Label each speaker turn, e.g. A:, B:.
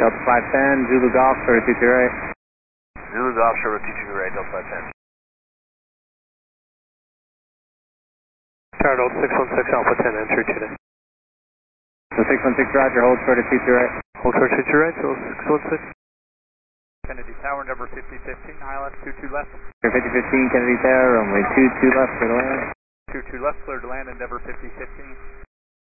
A: Delta 510, Zulu Golf, short of 22 right.
B: Zulu Golf, short of 22 right, Delta 510.
C: Charlotte 616 Alpha 10, entry today.
A: So 616 Roger, hold short of 22 right.
C: Hold short 22 right, so 616.
D: Kennedy Tower, number 5015, high left, 22 left.
A: 5015, Kennedy Tower, runway 22 left, clear to land.
D: 22 left, clear to land, Endeavor 5015.